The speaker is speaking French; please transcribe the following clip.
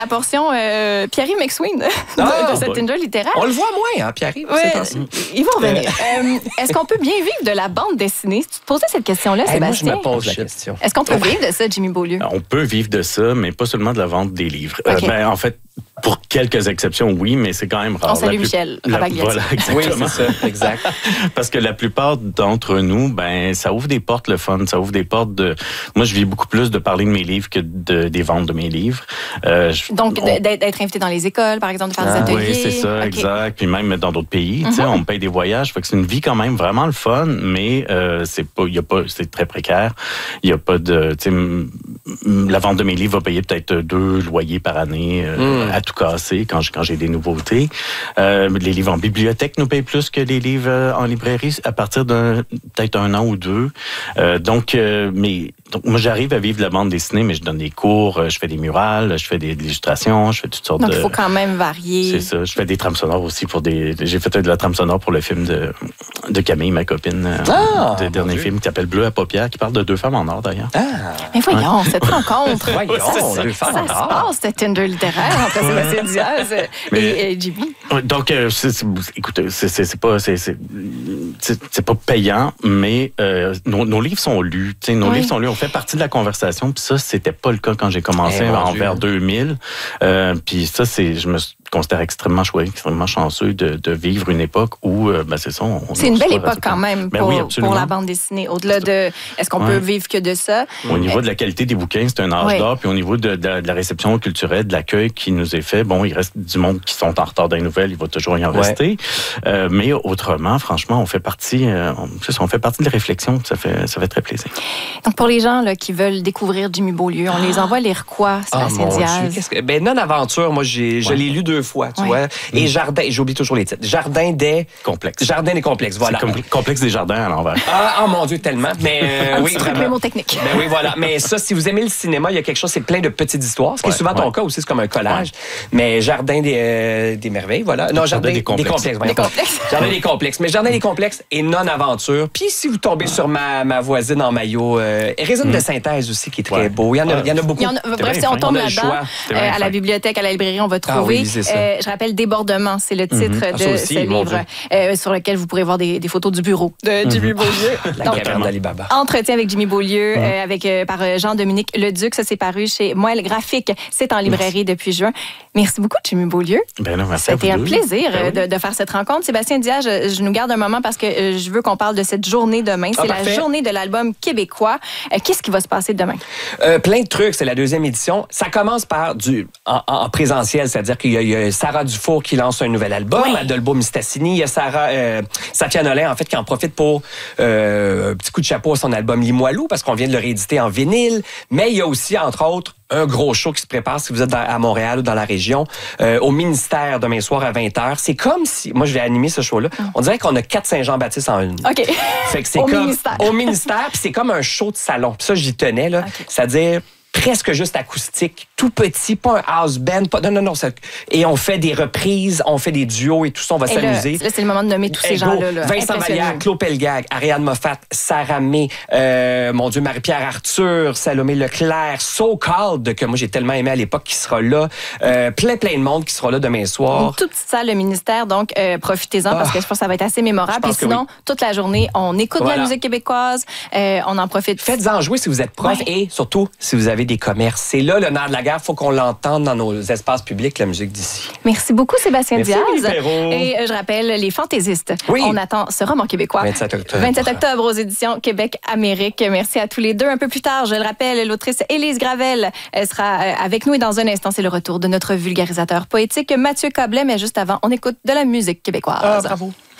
La portion Pierre-Yves McSween de cette Tinder littéraire. On le voit moins, hein, Pierre-Yves? Il va revenir. Est-ce qu'on peut bien vivre de la bande dessinée? Tu te posais cette question-là, Sébastien? Moi, je me pose la question. Est-ce qu'on peut vivre de ça, Jimmy Beaulieu? On peut vivre de ça, mais pas seulement de la vente des livres. Okay. En fait, pour quelques exceptions, oui, mais c'est quand même rare. On salue Michel Rabagliati. Voilà, exactement. Oui, c'est ça, exact. Parce que la plupart d'entre nous, ça ouvre des portes le fun, ça ouvre des portes de... Moi, je vis beaucoup plus de parler de mes livres que des ventes de mes livres. Donc, d'être invité dans les écoles, par exemple, de faire des ateliers. Oui, c'est ça, exact. Puis même dans d'autres pays, tu sais, on me paye des voyages. Fait que c'est une vie quand même vraiment le fun, mais c'est très précaire. Il y a pas de... La vente de mes livres va payer peut-être 2 loyers par année à tout casser quand j'ai des nouveautés. Les livres en bibliothèque nous payent plus que les livres en librairie à partir d'un peut-être 1 an ou 2. Donc, moi, j'arrive à vivre de la bande dessinée, mais je donne des cours, je fais des murales, je fais de l'illustration, je fais toutes sortes Donc, il faut quand même varier. C'est ça. Je fais des trames sonores aussi J'ai fait de la trame sonore pour le film de Camille, ma copine, le dernier film qui s'appelle Bleu à paupières, qui parle de 2 femmes en or, d'ailleurs. Mais voyons, cette rencontre. Voyons, ça se passe, cette Tinder littéraire entre Sébastien Diaz et Jimmy. Donc, écoutez, c'est pas payant, mais nos livres sont lus. Nos livres sont lus. On fait partie de la conversation. Puis ça, c'était pas le cas quand j'ai commencé vers 2000. Puis ça, je me considère extrêmement choyé, extrêmement chanceux de vivre une époque où, c'est ça. C'est une belle époque quand même pour la bande dessinée. Au-delà de, est-ce qu'on peut vivre que de ça? Au niveau de la qualité des bouquins, c'est un âge d'or. Puis au niveau de la réception culturelle, de l'accueil qui nous est fait, il reste du monde qui sont en retard dans les nouvelles, il va toujours y en rester. Mais autrement, franchement, on fait partie de la réflexion. Ça fait très plaisir. Donc pour les gens là, qui veulent découvrir Jimmy Beaulieu, on les envoie lire quoi, Sébastien Diaz? Non-aventure, moi, je l'ai lu 2 fois, tu vois. Et Jardin, j'oublie toujours les titres. Jardin des complexes. Jardin des complexes, voilà. Complexe des jardins à l'envers. Oh mon Dieu, tellement. Mais oui, truc mémotechnique. Ben oui, voilà. Mais ça, si vous aimez le cinéma, il y a quelque chose, c'est plein de petites histoires. Ce qui est souvent ton cas aussi, c'est comme un collage. Mais Jardin des merveilles, voilà. Non, Jardin des complexes. Jardin des complexes. Mais Jardin des complexes et non-aventure. Puis si vous tombez sur ma voisine en maillot, Résine de synthèse aussi, qui est très beau. Il y en a beaucoup. Bref, si on tombe là-dedans, à la bibliothèque, à la librairie, on va trouver. Je rappelle Débordement, c'est le titre de ce livre sur lequel vous pourrez voir des photos du bureau de Jimmy Beaulieu. La caverne d'Alibaba. Entretien avec Jimmy Beaulieu par Jean-Dominique Leduc. Ça, c'est paru chez Moelle Graphique. C'est en librairie depuis juin. Merci beaucoup, Jimmy Beaulieu. C'était un plaisir de faire cette rencontre. Sébastien Diaz, je nous garde un moment parce que je veux qu'on parle de cette journée demain. C'est la journée de l'album québécois. Qu'est-ce qui va se passer demain? Plein de trucs. C'est la 2e édition. Ça commence par en présentiel, c'est-à-dire qu'il y a Sarah Dufour qui lance un nouvel album, Adolbo Mistassini. Il y a Safia Nolin, en fait, qui en profite pour un petit coup de chapeau à son album Limoilou, parce qu'on vient de le rééditer en vinyle. Mais il y a aussi, entre autres, un gros show qui se prépare si vous êtes à Montréal ou dans la région, au Ministère demain soir à 20h. C'est comme si... Moi, je vais animer ce show-là. On dirait qu'on a 4 Saint-Jean-Baptiste en une. OK. Fait que c'est au ministère, puis c'est comme un show de salon. Puis ça, j'y tenais, là. Okay. C'est-à-dire presque juste acoustique, tout petit, pas un house band, non. Et on fait des reprises, on fait des duos et tout ça, on va s'amuser. Là, c'est le moment de nommer tous ces gens-là. Vincent Vallière, Claude Pelgag, Ariane Moffat, Sarah May, Marie-Pierre Arthur, Salomé Leclerc, So Called, que moi j'ai tellement aimé à l'époque, qui sera là. Plein de monde qui sera là demain soir. Une toute petite salle, le ministère, donc profitez-en parce que je pense que ça va être assez mémorable. Et sinon, toute la journée, on écoute de la musique québécoise, on en profite. Faites-en jouer si vous êtes prof et surtout si vous avez des commerces. C'est là le nerf de la guerre. Il faut qu'on l'entende dans nos espaces publics, la musique d'ici. Merci beaucoup, Sébastien Diaz. Perrault. Et je rappelle, Les Fantaisistes. On attend ce roman québécois. 27 octobre. 27 octobre aux éditions Québec-Amérique. Merci à tous les deux. Un peu plus tard, je le rappelle, l'autrice Élise Gravel sera avec nous. Et dans un instant, c'est le retour de notre vulgarisateur poétique Mathieu Coblet. Mais juste avant, on écoute de la musique québécoise. Bravo.